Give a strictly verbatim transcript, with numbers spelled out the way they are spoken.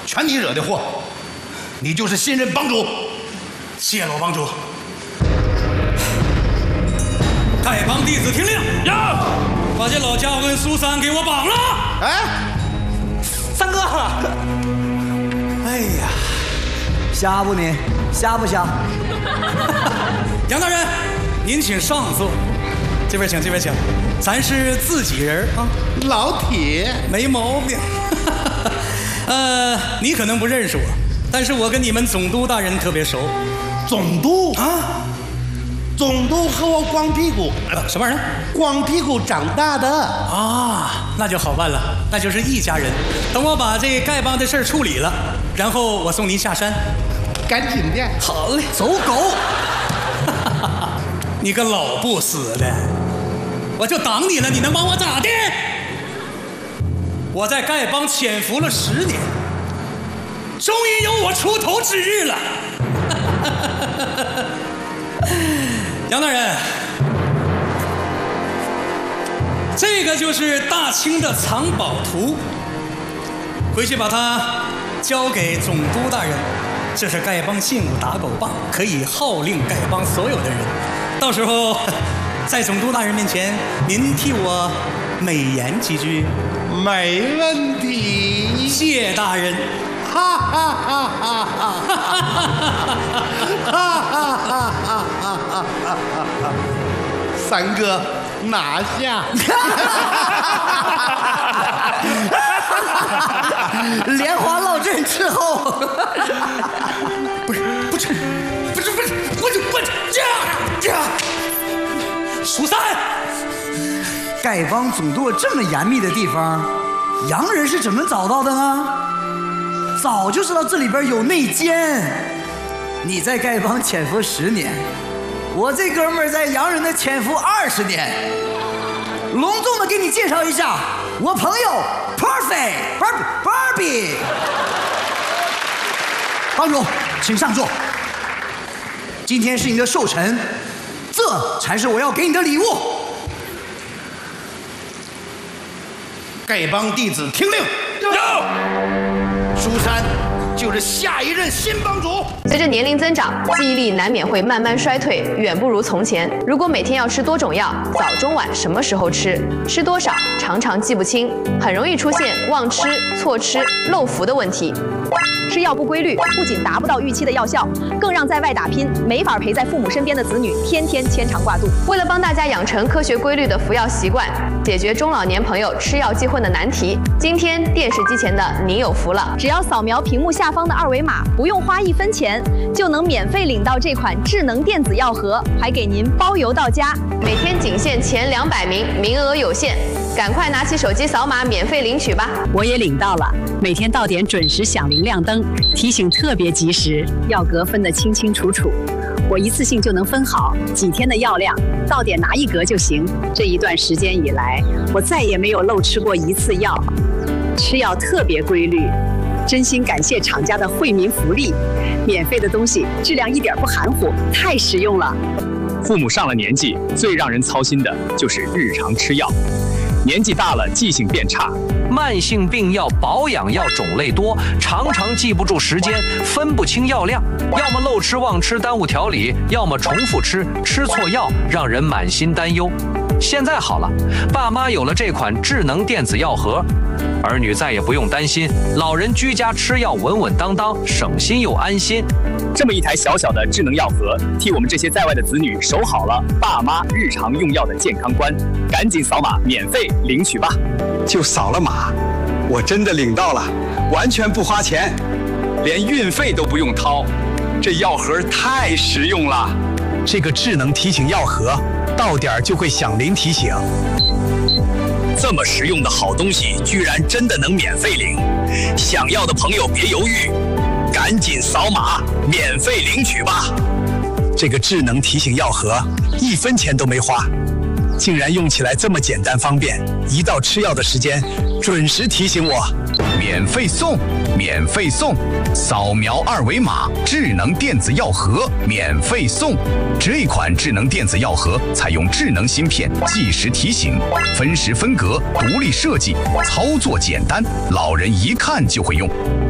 全你惹的祸。你就是新任帮主，谢老帮主。丐帮弟子听令，呀，把这老家伙跟苏三给我绑了。 哎，三哥， 哎呀，瞎不你？瞎不瞎？ 杨大人，您请上座。这边请，这边请。咱是自己人啊， 老铁， 没毛病。呃，你可能不认识我，但是我跟你们总督大人特别熟。 总督啊？ 总督和我光屁股， 什么玩意儿？ 光屁股长大的啊，那就好办了，那就是一家人。等我把这丐帮的事儿处理了，然后我送您下山。 赶紧的。 好嘞，走狗！你个老不死的，我就挡你了，你能把我咋的？我在丐帮潜伏了十年，终于有我出头之日了。杨大人，这个就是大清的藏宝图，回去把它交给总督大人。这是丐帮信物打狗棒，可以号令丐帮所有的人。到时候在总督大人面前，您替我美言几句。 没问题， 谢大人。 哈哈哈哈哈哈哈哈哈哈哈！三哥拿下！ 连环落阵之后， 不是不是不是不是，我就我这这苏三， 丐帮总督这么严密的地方，洋人是怎么找到的呢？早就知道这里边有内奸。你在丐帮潜伏十年，我这哥们儿在洋人的潜伏二十年。隆重的给你介绍一下，我朋友 Perfect Barbie。帮主，请上座。今天是你的寿辰，这才是我要给你的礼物。 丐帮弟子听令， 有。 苏三就是下一任新帮主。 随着年龄增长，记忆力难免会慢慢衰退，远不如从前。如果每天要吃多种药，早中晚什么时候吃，吃多少，常常记不清，很容易出现忘吃、错吃、漏服的问题。 吃药不规律，不仅达不到预期的药效，更让在外打拼、没法陪在父母身边的子女天天牵肠挂肚。 为了帮大家养成科学规律的服药习惯，解决中老年朋友吃药记混的难题，今天电视机前的您有福了！ 只要扫描屏幕下方的二维码，不用花一分钱，就能免费领到这款智能电子药盒，还给您包邮到家。 每天仅限前两百名，名额有限，赶快拿起手机扫码免费领取吧！ 我也领到了，每天到点准时响铃亮灯，提醒特别及时，药格分得清清楚楚，我一次性就能分好几天的药量，到点拿一格就行。这一段时间以来，我再也没有漏吃过一次药，吃药特别规律。真心感谢厂家的惠民福利，免费的东西质量一点不含糊，太实用了。 父母上了年纪，最让人操心的就是日常吃药。年纪大了，记性变差， 慢性病药、保养药种类多，常常记不住时间，分不清药量，要么漏吃忘吃耽误调理，要么重复吃，吃错药，让人满心担忧。现在好了，爸妈有了这款智能电子药盒，儿女再也不用担心，老人居家吃药稳稳当当，省心又安心。 这么一台小小的智能药盒，替我们这些在外的子女守好了爸妈日常用药的健康关。赶紧扫码免费领取吧！ 就扫了码，我真的领到了，完全不花钱，连运费都不用掏，这药盒太实用了。 这个智能提醒药盒，到点就会响铃提醒。 这么实用的好东西，居然真的能免费领！想要的朋友别犹豫，赶紧扫码免费领取吧！ 这个智能提醒药盒，一分钱都没花，竟然用起来这么简单方便，一到吃药的时间，准时提醒我。 免费送，免费送，扫描二维码，智能电子药盒免费送。这款智能电子药盒采用智能芯片，计时提醒，分时分格，独立设计，操作简单，老人一看就会用。